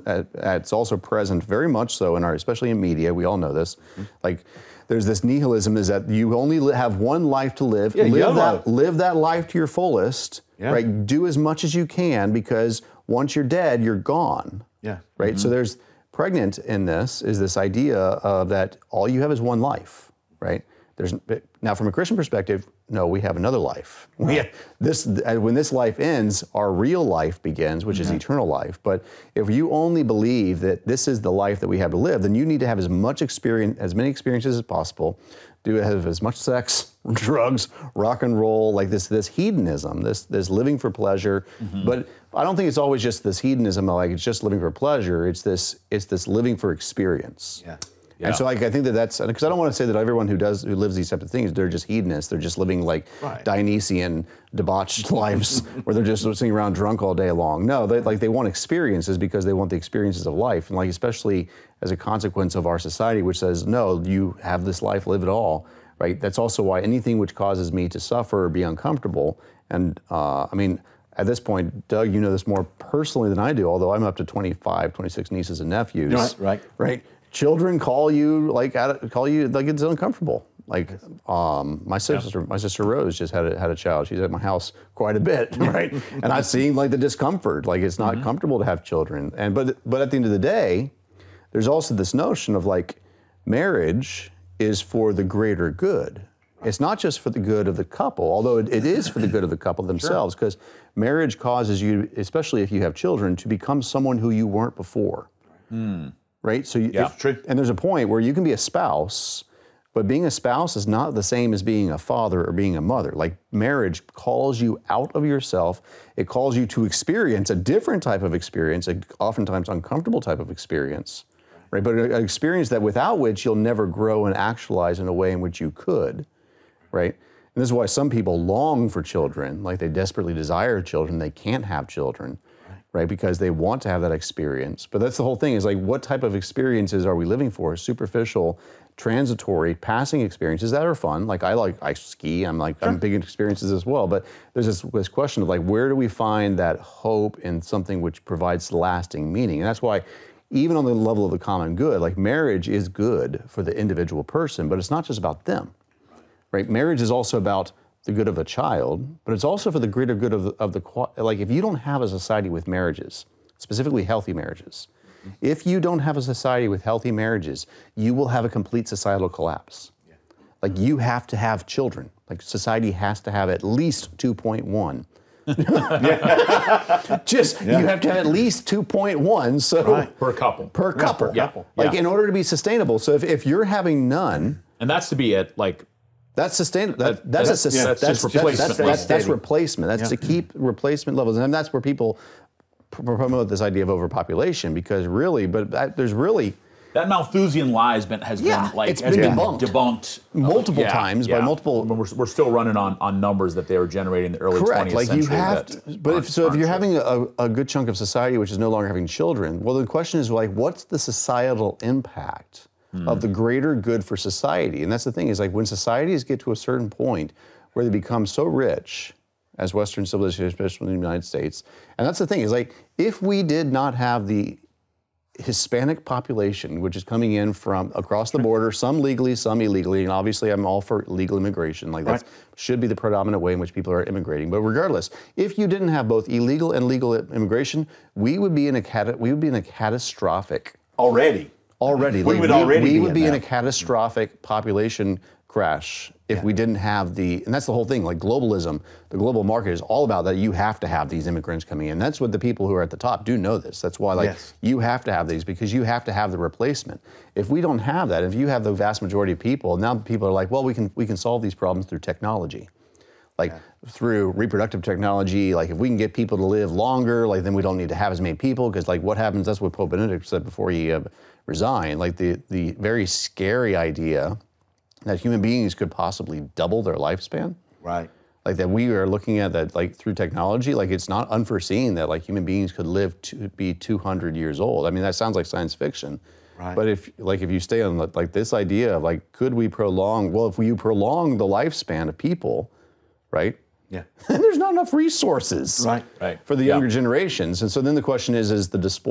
it's also present very much so in especially in media. We all know this. Like, there's this nihilism is that you only have one life to live. Live that life to your fullest. Right. Do as much as you can, because once you're dead, you're gone. Right. So there's pregnant in this idea of that all you have is one life. Right. Now, from a Christian perspective, no, we have another life. When this life ends, our real life begins, which is eternal life. But if you only believe that this is the life that we have to live, then you need to have as many experiences as possible. Have as much sex, drugs, rock and roll, like this hedonism, this living for pleasure. But I don't think it's always just this hedonism, like it's just living for pleasure. It's this living for experience. And so, like, I think that's because I don't want to say that everyone who lives these types of things, they're just hedonists. They're just living like Dionysian, debauched lives where they're just sitting around drunk all day long. No, they want experiences because they want the experiences of life, and like especially as a consequence of our society, which says no, you have this life, live it all. Right. That's also why anything which causes me to suffer or be uncomfortable. And I mean, at this point, Doug, you know this more personally than I do. Although I'm up to 25, 26 nieces and nephews. Right. Children call you like it's uncomfortable. Like my sister Rose just had a child. She's at my house quite a bit, right? And I've seen like the discomfort. Like it's not comfortable to have children. And but at the end of the day, there's also this notion of like marriage is for the greater good. It's not just for the good of the couple, although it is for the good of the couple themselves, because marriage causes you, especially if you have children, to become someone who you weren't before. Right? So and there's a point where you can be a spouse, but being a spouse is not the same as being a father or being a mother. Like marriage calls you out of yourself. It calls you to experience a different type of experience, an oftentimes uncomfortable type of experience, right? But an experience that without which you'll never grow and actualize in a way in which you could, right? And this is why some people long for children, like they desperately desire children, they can't have children. Right, because they want to have that experience. But that's the whole thing, is like, what type of experiences are we living for? Superficial, transitory, passing experiences that are fun. Like I ski, I'm big into experiences as well. But there's this question of like, where do we find that hope in something which provides lasting meaning? And that's why, even on the level of the common good, like marriage is good for the individual person, but it's not just about them. Right? Marriage is also about the good of a child, but it's also for the greater good of the like, if you don't have a society with marriages, specifically healthy marriages, if you don't have a society with healthy marriages, you will have a complete societal collapse. Like you have to have children. Like society has to have at least 2.1. You have to have at least 2.1. So per couple. Per couple. Like in order to be sustainable. So if you're having none, and that's to be at like. That's sustainable. That's replacement. That's replacement. That's to keep replacement levels, and that's where people promote this idea of overpopulation, because really, there's really that Malthusian lie has been debunked multiple times by multiple. We're still running on numbers that they were generating in the early 20th like century. You have if you're having a good chunk of society which is no longer having children, well, the question is like, what's the societal impact of the greater good for society? And that's the thing, is like when societies get to a certain point where they become so rich, as Western civilization, especially in the United States, and that's the thing, is like if we did not have the Hispanic population, which is coming in from across the border, some legally, some illegally, and obviously I'm all for legal immigration, like that should be the predominant way in which people are immigrating. But regardless, if you didn't have both illegal and legal immigration, we would be in a catastrophic We would be in a catastrophic population crash if we didn't have and that's the whole thing, like globalism, the global market is all about that. You have to have these immigrants coming in. That's what the people who are at the top do know this. That's why you have to have these, because you have to have the replacement. If we don't have that, if you have the vast majority of people, now people are like, well, we can solve these problems through technology. Like through reproductive technology, like if we can get people to live longer, like then we don't need to have as many people, because like what happens, that's what Pope Benedict said before he resigned, like the very scary idea that human beings could possibly double their lifespan. Right. Like that we are looking at that like through technology, like it's not unforeseen that like human beings could live to be 200 years old. I mean, that sounds like science fiction. Right. But if you stay on like this idea of like, could we prolong, well, if you prolong the lifespan of people, right? Yeah. There's not enough resources right. for the younger generations. And so then the question is the